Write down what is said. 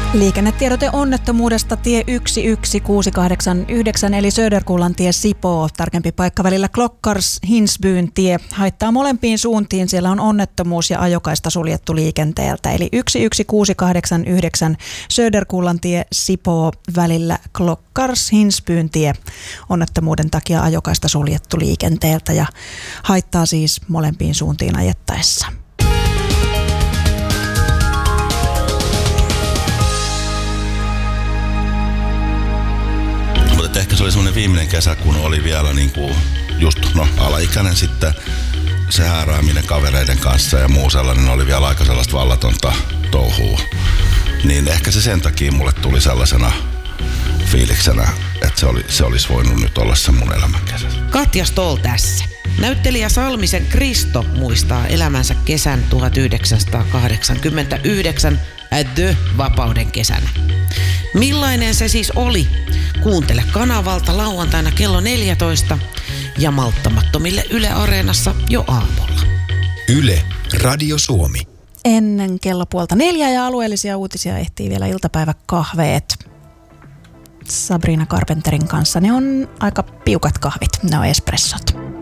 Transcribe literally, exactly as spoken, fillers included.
Liikennetiedote onnettomuudesta tie yksi yksi kuusi kahdeksan yhdeksän eli Söderkullan tie Sipoo. Tarkempi paikka välillä Klockars-Hinsbyn tie. Haittaa molempiin suuntiin. Siellä on onnettomuus ja ajokaista suljettu liikenteeltä. Eli yksi yksi kuusi kahdeksan yhdeksän Söderkullan tie Sipoo välillä Klockars-Hinsbyn tie. Onnettomuuden takia ajokaista suljettu liikenteeltä ja haittaa siis molempiin suuntiin ajettaessa. Mutta ehkä se oli semmoinen viimeinen kesä, kun oli vielä niin kuin just no, alaikäinen sitten se häärääminen kavereiden kanssa ja muu sellainen oli vielä aika sellaista vallatonta touhua. Niin ehkä se sen takia mulle tuli sellaisena fiiliksenä, että se, oli, se olisi voinut nyt olla se mun elämän kesä. Katja Stoll tässä. Näyttelijä Salmisen Kristo muistaa elämänsä kesän tuhatyhdeksänsataakahdeksankymmentäyhdeksän The-vapauden kesänä. Millainen se siis oli? Kuuntele kanavalta lauantaina kello neljätoista ja malttamattomille Yle Areenassa jo aamulla. Yle, Radio Suomi. Ennen kello puolta neljä ja alueellisia uutisia ehtii vielä iltapäiväkahveet. Sabrina Carpenterin kanssa ne on aika piukat kahvit, ne on espressot.